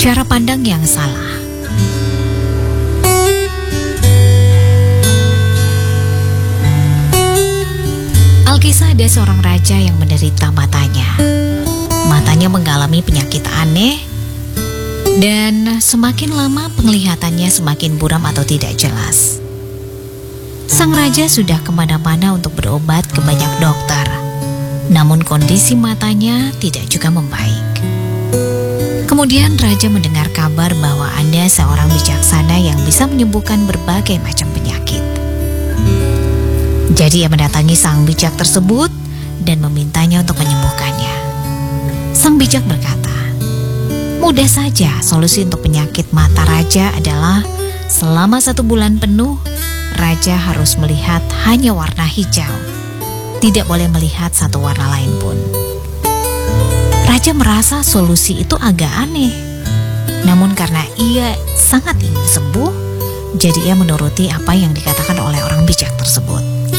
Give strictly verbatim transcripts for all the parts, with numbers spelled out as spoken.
Cara pandang yang salah. Alkisah ada seorang raja yang menderita matanya. Matanya mengalami penyakit aneh dan semakin lama penglihatannya semakin buram atau tidak jelas. Sang raja sudah kemana-mana untuk berobat ke banyak dokter, namun kondisi matanya tidak juga membaik. Kemudian raja mendengar kabar bahwa ada seorang bijaksana yang bisa menyembuhkan berbagai macam penyakit. Jadi ia mendatangi sang bijak tersebut dan memintanya untuk menyembuhkannya. Sang bijak berkata, mudah saja solusi untuk penyakit mata raja adalah selama satu bulan penuh, raja harus melihat hanya warna hijau. Tidak boleh melihat satu warna lain pun. Raja merasa solusi itu agak aneh. Namun karena ia sangat ingin sembuh, jadi ia menuruti apa yang dikatakan oleh orang bijak tersebut.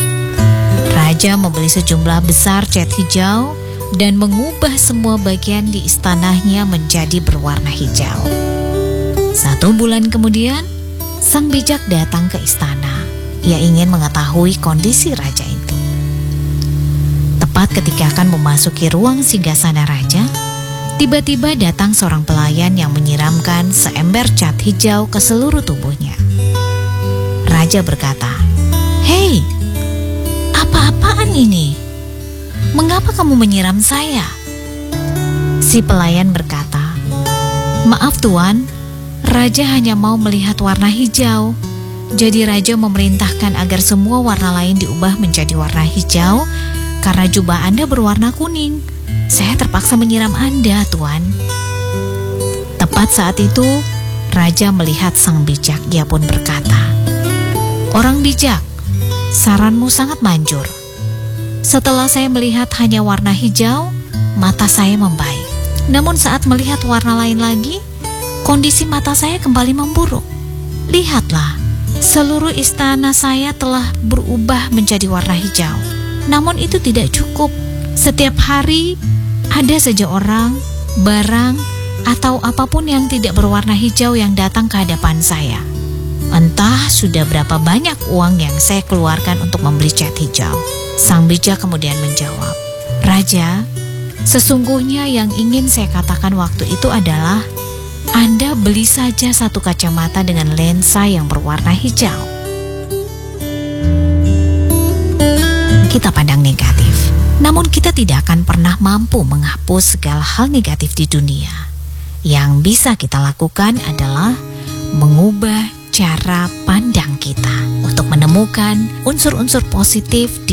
Raja membeli sejumlah besar cat hijau dan mengubah semua bagian di istananya menjadi berwarna hijau. Satu bulan kemudian, sang bijak datang ke istana. Ia ingin mengetahui kondisi raja itu. Tepat ketika akan memasuki ruang singgasana raja, tiba-tiba datang seorang pelayan yang menyiramkan seember cat hijau ke seluruh tubuhnya. Raja berkata, "Hei, apa-apaan ini? Mengapa kamu menyiram saya?" Si pelayan berkata, "Maaf tuan, raja hanya mau melihat warna hijau. Jadi raja memerintahkan agar semua warna lain diubah menjadi warna hijau karena jubah Anda berwarna kuning. Saya terpaksa menyiram Anda, tuan." Tepat saat itu, raja melihat sang bijak. Ia pun berkata, "Orang bijak, saranmu sangat manjur. Setelah saya melihat hanya warna hijau, mata saya membaik. Namun saat melihat warna lain lagi, kondisi mata saya kembali memburuk. Lihatlah, seluruh istana saya telah berubah menjadi warna hijau. Namun itu tidak cukup. Setiap hari ada saja orang, barang, atau apapun yang tidak berwarna hijau yang datang ke hadapan saya. Entah sudah berapa banyak uang yang saya keluarkan untuk membeli cat hijau." Sang bijak kemudian menjawab, "Raja, sesungguhnya yang ingin saya katakan waktu itu adalah Anda beli saja satu kacamata dengan lensa yang berwarna hijau." Kita pandang negatif, namun kita tidak akan pernah mampu menghapus segala hal negatif di dunia. Yang bisa kita lakukan adalah mengubah cara pandang kita untuk menemukan unsur-unsur positif di